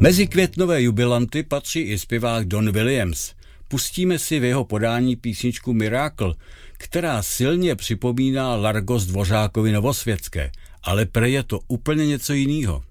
Mezi květnové jubilanty patří i zpěvák Don Williams. Pustíme si v jeho podání písničku Miracle, která silně připomíná Largo z Dvořákovy Novosvětské, ale prej je to úplně něco jiného.